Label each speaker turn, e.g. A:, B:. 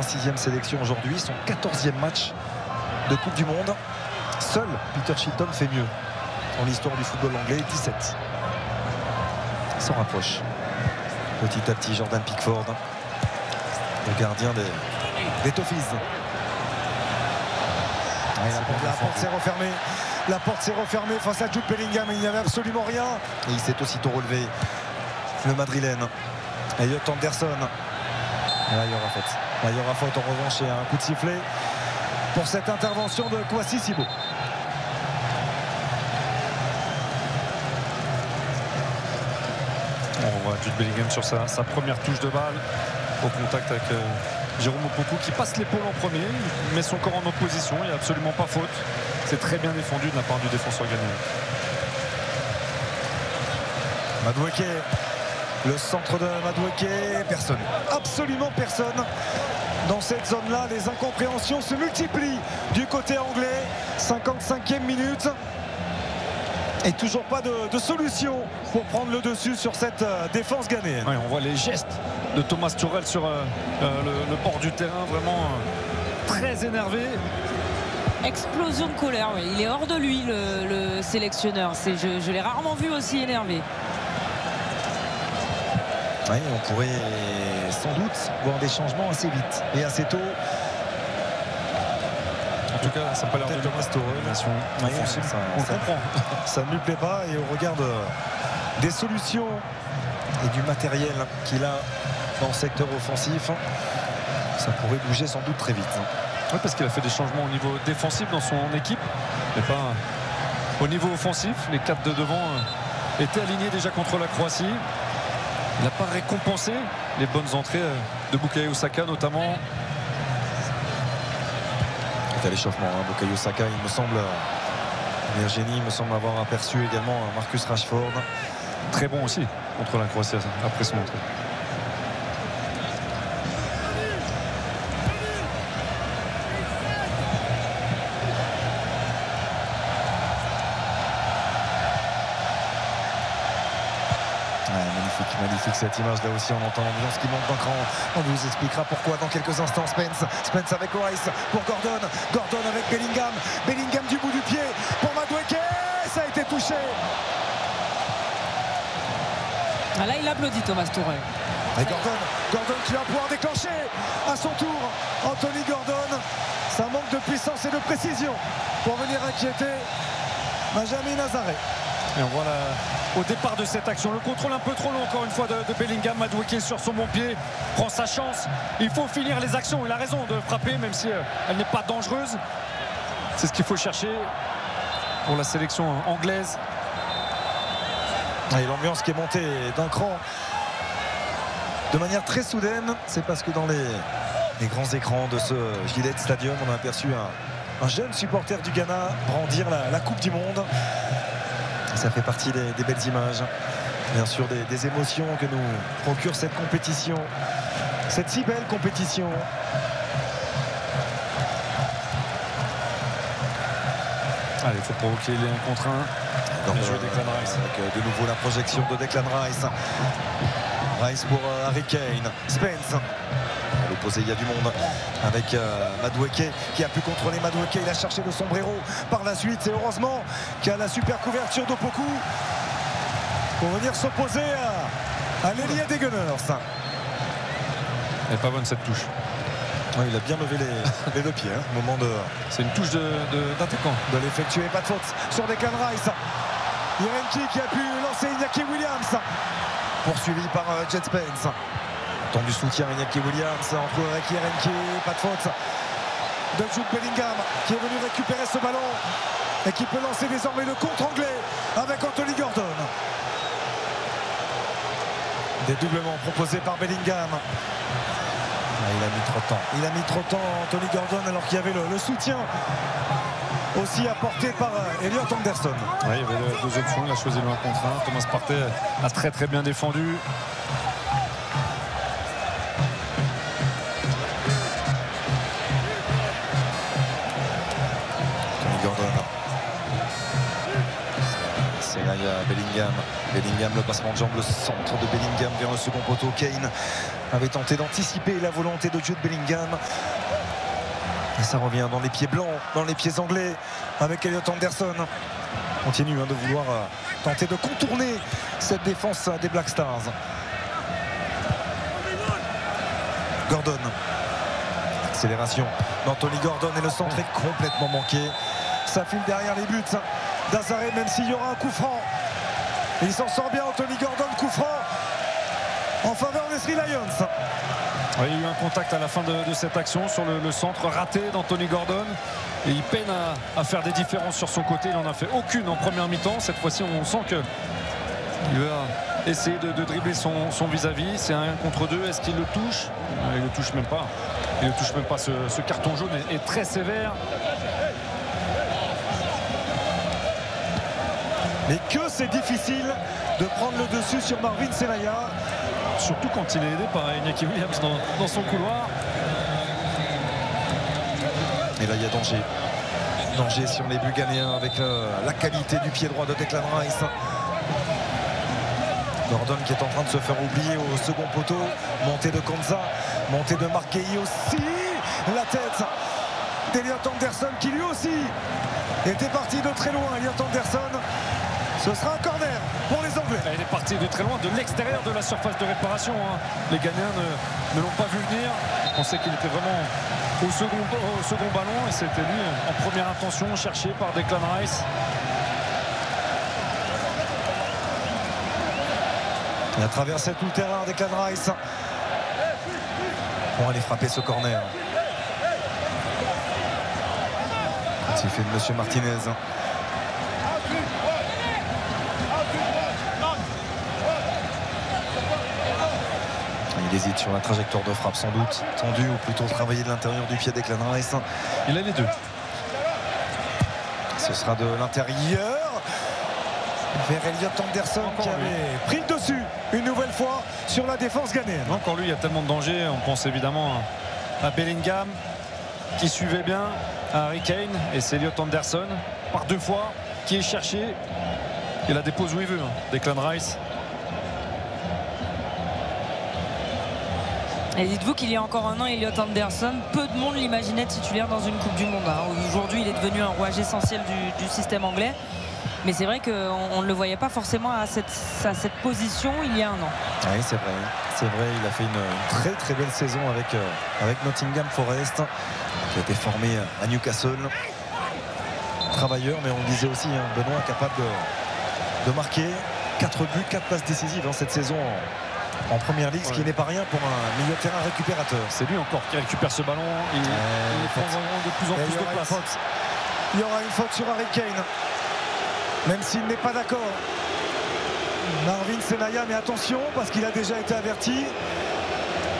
A: 6e sélection aujourd'hui, son 14e match de Coupe du Monde. Seul Peter Shilton fait mieux dans l'histoire du football anglais, 17. Il s'en rapproche petit à petit. Jordan Pickford, le gardien des Toffees. La porte s'est refermée. La porte s'est refermée face à Jude Bellingham. Il n'y avait absolument rien. Et il s'est aussitôt relevé. Le Madrilène. Elliot Anderson. Et là, il y aura faute. Là, il y aura faute en revanche et un coup de sifflet pour cette intervention de Kouassi Sibo.
B: On voit Jude Bellingham sur sa première touche de balle au contact avec Jérôme Opoku qui passe l'épaule en premier, il met son corps en opposition, il n'y a absolument pas faute. C'est très bien défendu de la part du défenseur ghanéen.
A: Madueke, le centre de Madueke, personne, absolument personne dans cette zone-là. Les incompréhensions se multiplient du côté anglais. 55e minute. Et toujours pas de solution pour prendre le dessus sur cette défense ghanéenne.
B: Ouais, on voit les gestes de Thomas Tuchel sur le bord du terrain, vraiment très énervé.
C: Explosion de colère, oui. Il est hors de lui, le sélectionneur. Je l'ai rarement vu aussi énervé.
A: Oui, on pourrait sans doute voir des changements assez vite et assez tôt.
B: En tout cas, ça n'a pas l'air de
A: Thomas Tuchel.
B: Oui, on comprend.
A: Ça ne lui plaît pas et on regarde des solutions et du matériel qu'il a dans le secteur offensif. Ça pourrait bouger sans doute très vite.
B: Oui, parce qu'il a fait des changements au niveau défensif dans son équipe, mais pas au niveau offensif. Les 4 de devant étaient alignés déjà contre la Croatie. Il n'a pas récompensé les bonnes entrées de Bukayo Saka notamment.
A: À l'échauffement, Bukayo Saka, il me semble, Virginie me semble avoir aperçu également Marcus Rashford.
B: Très bon aussi contre la Croatie après son entrée.
A: Magnifique cette image là aussi, on entend l'ambiance qui monte d'un cran. On vous expliquera pourquoi dans quelques instants. Spence avec Rice pour Gordon avec Bellingham du bout du pied pour Madueke, ça a été touché.
C: Ah là il applaudit Thomas Tuchel.
A: Et Gordon qui va pouvoir déclencher à son tour. Anthony Gordon, ça manque de puissance et de précision pour venir inquiéter Benjamin Nazaré.
B: Et on voit au départ de cette action le contrôle un peu trop long encore une fois de Bellingham. Madueke sur son bon pied prend sa chance. Il faut finir les actions, il a raison de frapper même si elle n'est pas dangereuse. C'est ce qu'il faut chercher pour la sélection anglaise.
A: Et l'ambiance qui est montée d'un cran de manière très soudaine. C'est parce que dans les grands écrans de ce Gillette Stadium, on a aperçu un jeune supporter du Ghana brandir la Coupe du Monde. Ça fait partie des belles images, bien sûr des émotions que nous procure cette compétition, cette si belle compétition.
B: Allez, il faut provoquer les 1 contre 1. Bien joué Declan Rice.
A: Avec de nouveau la projection de Declan Rice. Rice pour Harry Kane. Spence. À l'opposé, il y a du monde avec Madueke qui a pu contrôler Madueke. Il a cherché le sombrero par la suite. Et heureusement qu'il y a la super couverture d'Opoku pour venir s'opposer à l'ailier des Gunners.
B: Elle n'est pas bonne cette touche.
A: Ouais, il a bien levé les deux pieds au moment de...
B: C'est une touche d'attaquant.
A: De l'effectuer, pas de faute sur Declan Rice. Yerenki qui a pu lancer Iñaki Williams. Poursuivi par Jet Spence. Tendu soutien Iñaki Williams entre Yerenki, pas de faute de Jude Bellingham qui est venu récupérer ce ballon et qui peut lancer désormais le contre anglais avec Anthony Gordon. Dédoublement proposé par Bellingham. Il a mis trop de temps. Il a mis trop de temps Anthony Gordon alors qu'il y avait le soutien aussi apporté par Elliot Anderson.
B: Oui, il y avait 2 options. Il a choisi le 1 contre 1. Thomas Partey a très bien défendu.
A: Anthony Gordon. C'est là, il y a Bellingham. Bellingham, le passement de jambe, le centre de Bellingham vers le second poteau. Kane avait tenté d'anticiper la volonté de Jude Bellingham. Et ça revient dans les pieds blancs, dans les pieds anglais, avec Elliot Anderson. Continue de vouloir tenter de contourner cette défense des Black Stars. Gordon. Accélération d'Anthony Gordon et le centre est complètement manqué. Ça file derrière les buts d'Azaré, même s'il y aura un coup franc. Il s'en sort bien, Anthony Gordon, coup franc en faveur des Three Lions.
B: Oui, il y a eu un contact à la fin de cette action sur le centre raté d'Anthony Gordon. Et il peine à faire des différences sur son côté. Il n'en a fait aucune en première mi-temps. Cette fois-ci, on sent qu'il va essayer de dribbler son vis-à-vis. C'est un 1 contre 2. Est-ce qu'il le touche? Il ne le touche même pas. Il ne touche même pas. Ce carton jaune est très sévère.
A: Mais que c'est difficile de prendre le dessus sur Marvin Zelaya.
B: Surtout quand il est aidé par Iñaki Williams dans son couloir.
A: Et là il y a danger. Danger sur les buts ghanéens avec la qualité du pied droit de Declan Rice. Gordon qui est en train de se faire oublier au second poteau. Montée de Konza. Montée de Marquei aussi. La tête d'Elliot Anderson qui lui aussi était parti de très loin. Elliot Anderson. Ce sera un corner pour les Anglais.
B: Il est parti de très loin, de l'extérieur de la surface de réparation. Les Ghanéens ne l'ont pas vu venir. On pensait qu'il était vraiment au second ballon. Et c'était lui en première intention, cherché par Declan Rice.
A: Il a traversé tout le terrain, Declan Rice. On va aller frapper ce corner. C'est fait de Monsieur Martinez. Il hésite sur la trajectoire de frappe, sans doute tendu ou plutôt travaillé de l'intérieur du pied Declan Rice.
B: Il a les deux.
A: Ce sera de l'intérieur vers Elliot Anderson qui avait pris le dessus une nouvelle fois sur la défense ghanéenne.
B: Encore lui, il y a tellement de danger. On pense évidemment à Bellingham qui suivait bien, à Harry Kane, et c'est Elliot Anderson par deux fois qui est cherché. Il la dépose où il veut, Declan Rice.
C: Et dites-vous qu'il y a encore un an, Elliot Anderson, peu de monde l'imaginait titulaire dans une Coupe du Monde. Aujourd'hui, il est devenu un rouage essentiel du système anglais. Mais c'est vrai qu'on ne le voyait pas forcément à cette position il y a un an.
A: Oui, c'est vrai. C'est vrai, il a fait une très très belle saison avec Nottingham Forest, qui a été formé à Newcastle. Travailleur, mais on le disait aussi, Benoît capable de marquer 4 buts, 4 passes décisives dans cette saison en première ligue, ce qui n'est pas rien pour un milieu de terrain récupérateur.
B: C'est lui encore qui récupère ce ballon. Il prend vraiment de plus en plus de place.
A: Il y aura une faute sur Harry Kane, même s'il n'est pas d'accord. Marvin Zelaya, mais attention parce qu'il a déjà été averti.